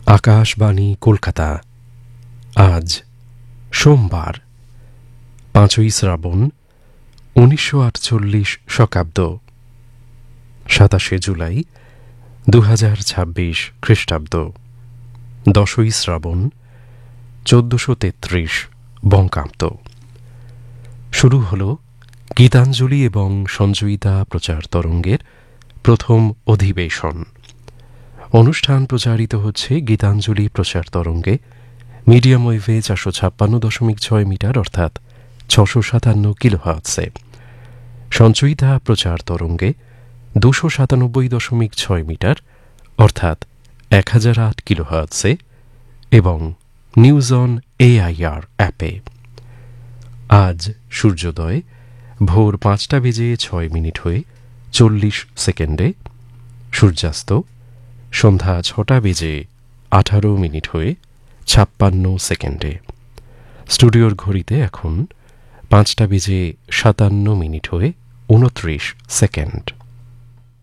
আকাশবাণী কলকাতা। আজ সোমবার ৫ই শ্রাবণ ১৯৪৮ শকাব্দ ২৭শে জুলাই ২০২৬ খ্রিস্টাব্দ ১০ই শ্রাবণ ১৪৩৩ বঙ্গাব্দ। শুরু হল গীতাঞ্জলি এবং সঞ্জয়িতা প্রচার তরঙ্গের প্রথম অধিবেশন। অনুষ্ঠান প্রচারিত হচ্ছে গীতাঞ্জলি প্রচার তরঙ্গে মিডিয়াম ওয়েভে ৪৫৬.৬ মিটার অর্থাৎ ৬৫৭ কিলোহার্টজে, সঞ্চয়িতা প্রচার তরঙ্গে ২৯৭.৬ মিটার অর্থাৎ ১০০৮ কিলোহার্টজে এবং নিউজ অন AIR অ্যাপে। আজ সূর্যোদয় ভোর ৫টা বেজে ৬ মিনিট হয়ে ৪০ সেকেন্ডে, সূর্যাস্ত সন্ধ্যা ৬টা বেজে ১৮ মিনিট হয়ে ৫৬ সেকেন্ডে। স্টুডিওর ঘড়িতে এখন ৫টা বেজে ৫৭ মিনিট হয়ে ২৯ সেকেন্ড।